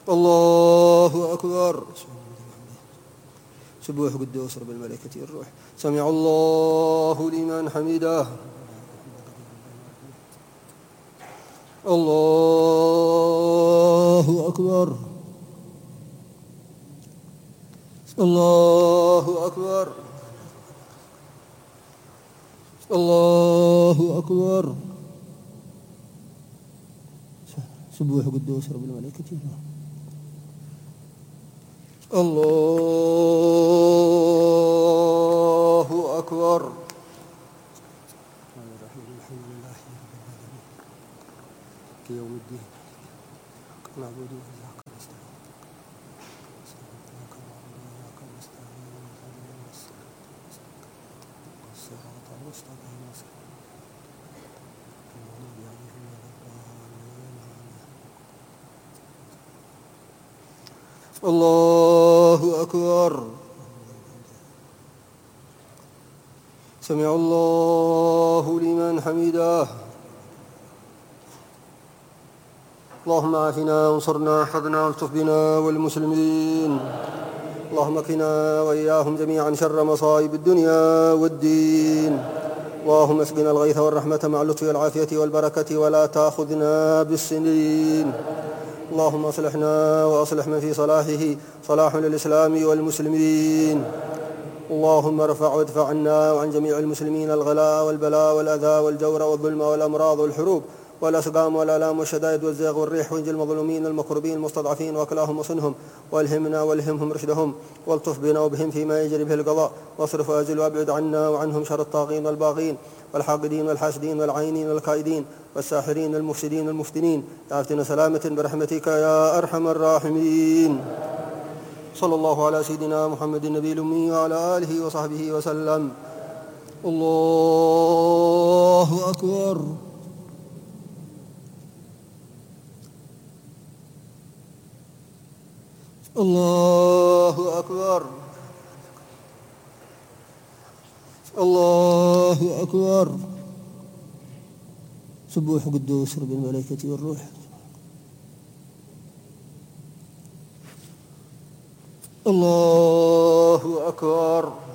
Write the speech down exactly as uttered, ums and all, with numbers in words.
الله أكبر. سبوح قدوس رب الملائكة والروح. سمع الله لمن حمده. الله أكبر. الله أكبر. الله أكبر. سبوح قدوس رب الملائكة والروح. الله أكبر. الحمد لله يوم الدين نعبد وإياك نستعين الصراط المستقيم الله أكبر. سمع الله لمن حمده. اللهم عافنا وانصرنا واحفظنا والطف بنا والمسلمين. اللهم قنا وإياهم جميعا شر مصائب الدنيا والدين. اللهم اسقنا الغيث والرحمة مع اللطف والعافية والبركة ولا تأخذنا بالسنين. اللهم اصلحنا وأصلح من في صلاحه صلاح للإسلام والمسلمين. اللهم ارفع وادفع عنا وعن جميع المسلمين الغلاء والبلاء والأذى والجور والظلم والأمراض والحروب والأسقام والآلام والشدائد والزيغ والريح، وانجل المظلومين المكروبين المستضعفين وكلاهم وصنهم، والهمنا والهمهم رشدهم، والطف بنا وبهم فيما يجري به القضاء، واصرف وازل وابعد عنا وعنهم شر الطاغين والباغين والحاقدين والحاسدين والعينين والكائدين والساحرين المفسدين المفتنين. تعفتنا سلامة برحمتك يا أرحم الراحمين. صلى الله على سيدنا محمد النبي الأمي وعلى آله وصحبه وسلم. الله أكبر. الله أكبر. الله أكبر. سبوح قدوس رب الملائكة والروح. الله أكبر.